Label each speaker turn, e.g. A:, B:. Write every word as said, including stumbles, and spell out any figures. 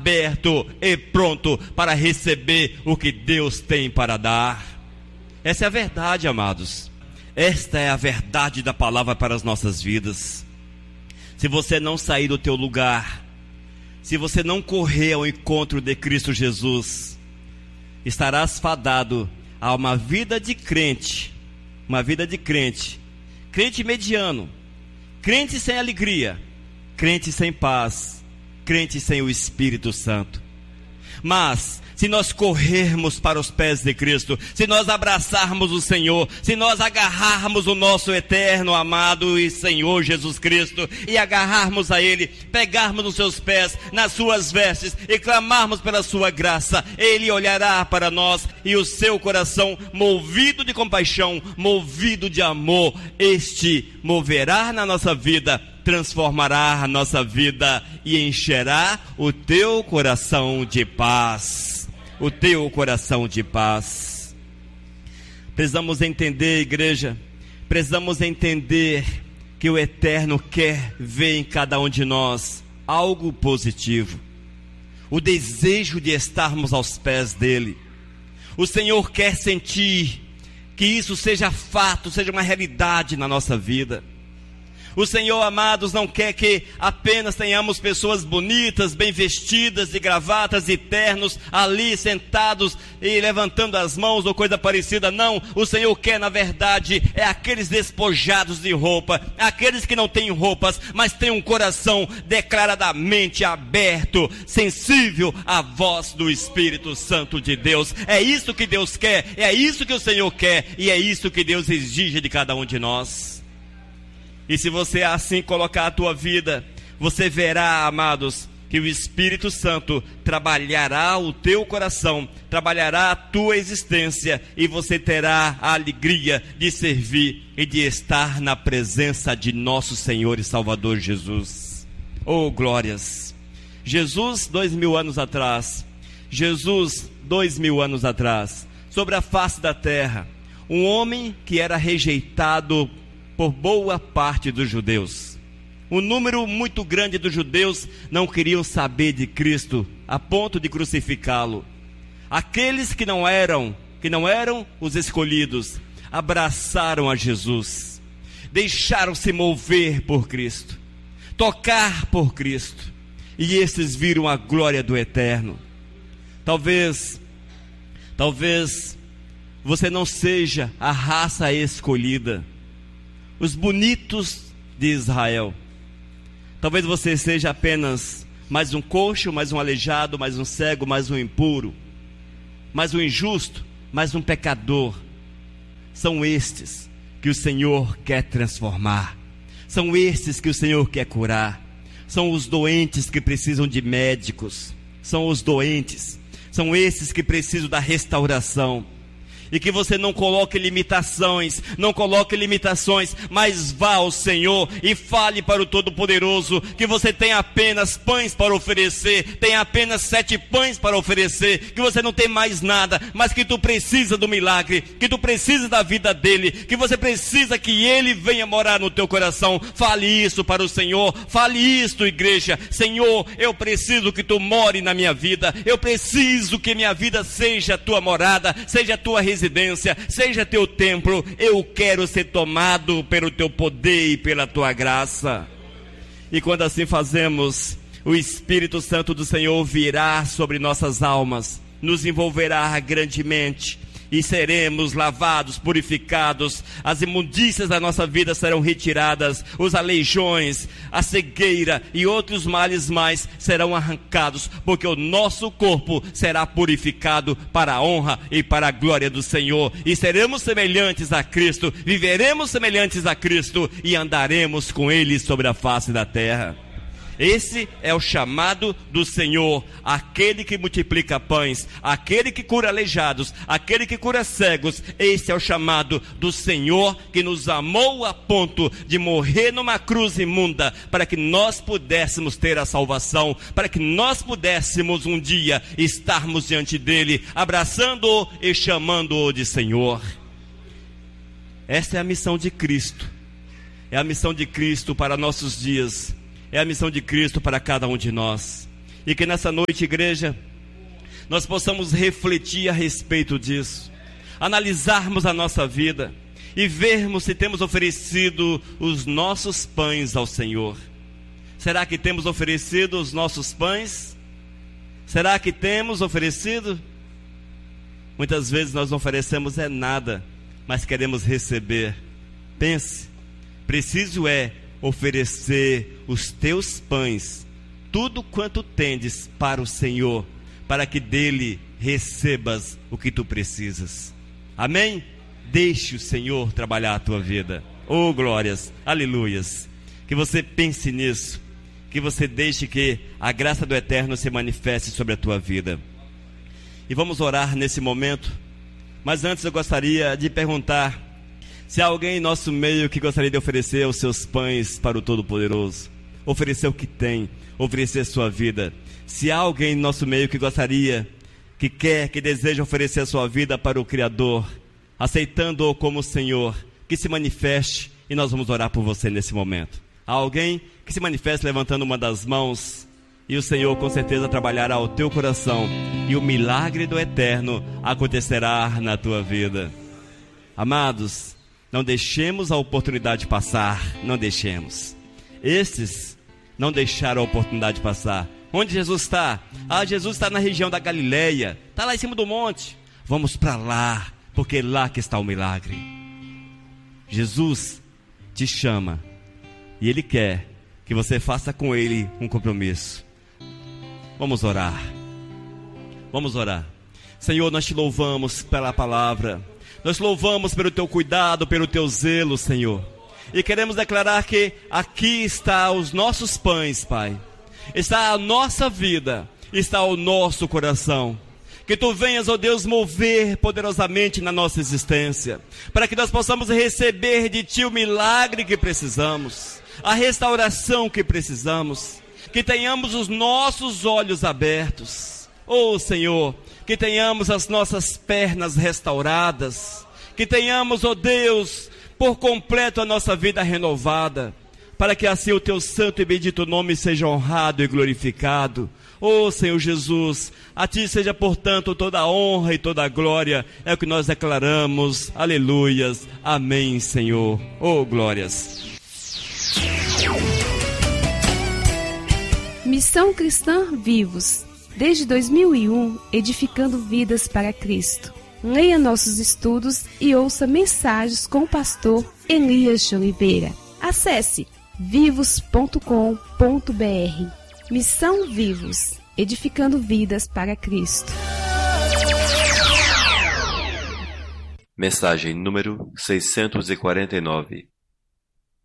A: aberto e pronto para receber o que Deus tem para dar. Essa é a verdade, amados. Esta é a verdade da palavra para as nossas vidas. Se você não sair do teu lugar, se você não correr ao encontro de Cristo Jesus, estarás fadado a uma vida de crente, uma vida de crente, crente mediano, crente sem alegria, crente sem paz, crente sem o Espírito Santo. Mas se nós corrermos para os pés de Cristo, se nós abraçarmos o Senhor, se nós agarrarmos o nosso eterno, amado e Senhor Jesus Cristo, e agarrarmos a Ele, pegarmos nos seus pés, nas suas vestes, e clamarmos pela sua graça, Ele olhará para nós, e o seu coração, movido de compaixão, movido de amor, este moverá na nossa vida, transformará a nossa vida e encherá o teu coração de paz. O teu coração de paz. Precisamos entender, igreja, precisamos entender que o Eterno quer ver em cada um de nós algo positivo, o desejo de estarmos aos pés dele. O Senhor quer sentir que isso seja fato, seja uma realidade na nossa vida. O Senhor, amados, não quer que apenas tenhamos pessoas bonitas, bem vestidas, de gravatas e ternos, ali sentados e levantando as mãos ou coisa parecida. Não, o Senhor quer, na verdade, é aqueles despojados de roupa, aqueles que não têm roupas, mas têm um coração declaradamente aberto, sensível à voz do Espírito Santo de Deus. É isso que Deus quer, é isso que o Senhor quer, e é isso que Deus exige de cada um de nós. E se você assim colocar a tua vida, você verá, amados, que o Espírito Santo trabalhará o teu coração, trabalhará a tua existência, e você terá a alegria de servir e de estar na presença de nosso Senhor e Salvador Jesus. Oh, glórias! Jesus, dois mil anos atrás, Jesus, dois mil anos atrás, sobre a face da terra, um homem que era rejeitado por boa parte dos judeus. Um número muito grande dos judeus não queriam saber de Cristo, a ponto de crucificá-lo. Aqueles que não eram, que não eram os escolhidos, abraçaram a Jesus, deixaram-se mover por Cristo, tocar por Cristo, e esses viram a glória do Eterno. Talvez, talvez você não seja a raça escolhida, os bonitos de Israel. Talvez você seja apenas mais um coxo, mais um aleijado, mais um cego, mais um impuro, mais um injusto, mais um pecador. São estes que o Senhor quer transformar. São estes que o Senhor quer curar. São os doentes que precisam de médicos. São os doentes. São esses que precisam da restauração. E que você não coloque limitações, não coloque limitações, mas vá ao Senhor e fale para o Todo-Poderoso que você tem apenas pães para oferecer, tem apenas sete pães para oferecer, que você não tem mais nada, mas que tu precisa do milagre, que tu precisa da vida dele, que você precisa que ele venha morar no teu coração. Fale isso para o Senhor, fale isso, igreja. Senhor, eu preciso que tu more na minha vida, eu preciso que minha vida seja a tua morada, seja a tua residência, seja teu templo. Eu quero ser tomado pelo teu poder e pela tua graça. E quando assim fazemos, o Espírito Santo do Senhor virá sobre nossas almas, nos envolverá grandemente, e seremos lavados, purificados. As imundícias da nossa vida serão retiradas, os aleijões, a cegueira e outros males mais serão arrancados, porque o nosso corpo será purificado para a honra e para a glória do Senhor, e seremos semelhantes a Cristo, viveremos semelhantes a Cristo, e andaremos com Ele sobre a face da terra. Esse é o chamado do Senhor, aquele que multiplica pães, aquele que cura aleijados, aquele que cura cegos. Esse é o chamado do Senhor, que nos amou a ponto de morrer numa cruz imunda, para que nós pudéssemos ter a salvação, para que nós pudéssemos um dia estarmos diante dele, abraçando-o e chamando-o de Senhor. Esta é a missão de Cristo, é a missão de Cristo para nossos dias, é a missão de Cristo para cada um de nós. E que nessa noite, igreja, nós possamos refletir a respeito disso, analisarmos a nossa vida e vermos se temos oferecido os nossos pães ao Senhor. Será que temos oferecido os nossos pães? Será que temos oferecido? Muitas vezes nós não oferecemos é nada, mas queremos receber. Pense, preciso é oferecer os teus pães, tudo quanto tendes para o Senhor, para que dele recebas o que tu precisas. Amém? Deixe o Senhor trabalhar a tua vida. Oh, glórias, aleluias. Que você pense nisso, que você deixe que a graça do Eterno se manifeste sobre a tua vida. E vamos orar nesse momento. Mas antes eu gostaria de perguntar se há alguém em nosso meio que gostaria de oferecer os seus pães para o Todo-Poderoso, oferecer o que tem, oferecer a sua vida. Se há alguém em nosso meio que gostaria, que quer, que deseja oferecer a sua vida para o Criador, aceitando-o como Senhor, que se manifeste, e nós vamos orar por você nesse momento. Há alguém que se manifeste levantando uma das mãos, e o Senhor com certeza trabalhará o teu coração, e o milagre do Eterno acontecerá na tua vida. Amados, não deixemos a oportunidade passar, não deixemos. Estes não deixaram a oportunidade passar. Onde Jesus está? Ah, Jesus está na região da Galileia, está lá em cima do monte. Vamos para lá, porque é lá que está o milagre. Jesus te chama, e Ele quer que você faça com Ele um compromisso. Vamos orar. Vamos orar. Senhor, nós te louvamos pela palavra. Nós te louvamos pelo teu cuidado, pelo teu zelo, Senhor. E queremos declarar que aqui está os nossos pães, Pai. Está a nossa vida, está o nosso coração. Que tu venhas, ó Deus, mover poderosamente na nossa existência, para que nós possamos receber de ti o milagre que precisamos, a restauração que precisamos. Que tenhamos os nossos olhos abertos, oh Senhor, que tenhamos as nossas pernas restauradas, que tenhamos, ó Deus, por completo a nossa vida renovada, para que assim o teu santo e bendito nome seja honrado e glorificado. Oh Senhor Jesus, a ti seja portanto toda a honra e toda a glória, é o que nós declaramos, aleluias, amém Senhor, oh glórias.
B: Missão Cristã Vivos, desde dois mil e um, edificando vidas para Cristo. Leia nossos estudos e ouça mensagens com o pastor Elias de Oliveira. Acesse vivos ponto com ponto br. Missão Vivos, edificando vidas para Cristo.
C: Mensagem número seiscentos e quarenta e nove.